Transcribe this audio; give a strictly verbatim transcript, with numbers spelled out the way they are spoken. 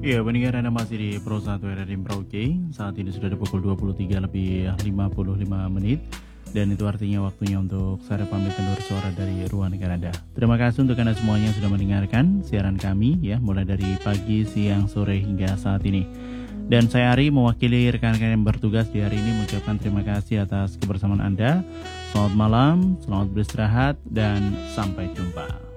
Iya, pendengar Anda masih di Pro satu R R I Merauke. Saat ini sudah di pukul dua puluh tiga lebih lima puluh lima menit. Dan itu artinya waktunya untuk saya pamit undur suara dari ruang Kanada. Terima kasih untuk Anda semuanya yang sudah mendengarkan siaran kami ya, mulai dari pagi, siang, sore hingga saat ini. Dan saya Ari mewakili rekan-rekan yang bertugas di hari ini mengucapkan terima kasih atas kebersamaan Anda. Selamat malam, selamat beristirahat, dan sampai jumpa.